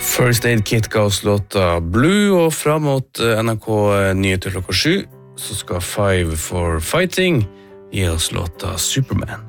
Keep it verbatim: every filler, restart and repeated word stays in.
First Aid Kit ga oss låta Blue, og frem mot N R K Nyheter klokka sju, så skal Five for Fighting gi oss låta Superman.